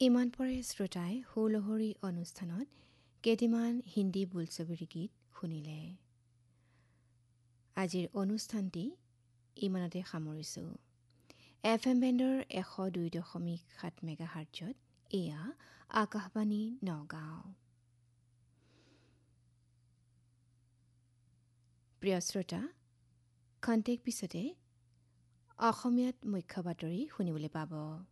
ইমান পৰে শ্ৰোতাই সুলহৰী অনুষ্ঠানত কেইটিমান হিন্দী বোলছবিৰ গীত শুনিলে। আজিৰ অনুষ্ঠানটি ইমানতে সামৰিছোঁ। FM বেণ্ডৰ 102.7 মেগাহাৰ্টজত এয়া আকাশবাণী নগাঁও। প্ৰিয় শ্ৰোতা, খন্তেক পিছতে অসমীয়াত মুখ্য বাতৰি শুনিবলৈ পাব।